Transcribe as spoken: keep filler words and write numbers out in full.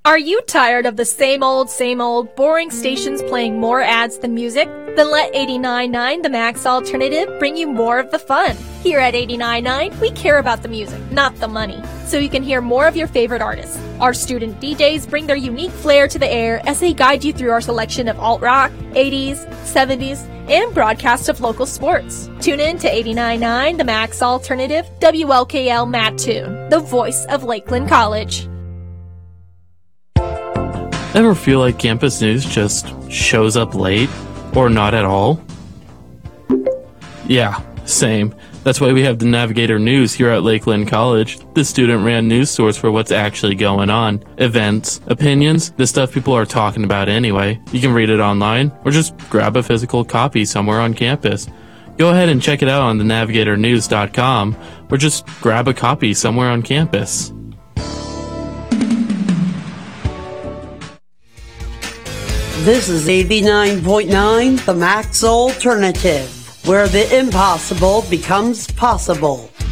Are you tired of the same old, same old, boring stations playing more ads than music? Then let eighty-nine point nine The Max Alternative bring you more of the fun. Here at eighty-nine point nine, we care about the music, not the money, so you can hear more of your favorite artists. Our student D Js bring their unique flair to the air as they guide you through our selection of alt-rock, eighties, seventies, and broadcasts of local sports. Tune in to eighty-nine point nine The Max Alternative, W L K L Mattoon, the voice of Lakeland College. Ever feel like campus news just shows up late? Or not at all? Yeah, same. That's why we have the Navigator News here at Lakeland College, the student-ran news source for what's actually going on. Events, opinions, the stuff people are talking about anyway. You can read it online, or just grab a physical copy somewhere on campus. Go ahead and check it out on the navigator news dot com, or just grab a copy somewhere on campus. This is eighty-nine point nine The Max Alternative, where the impossible becomes possible.